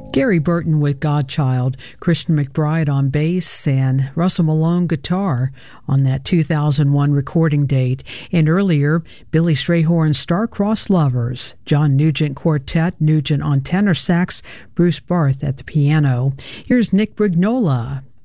Gary Burton with Godchild, Christian McBride on bass, and Russell Malone guitar on that 2001 recording date. And earlier, Billy Strayhorn's Star-Crossed Lovers, John Nugent Quartet, Nugent on tenor sax, Bruce Barth at the piano. Here's Nick Brignola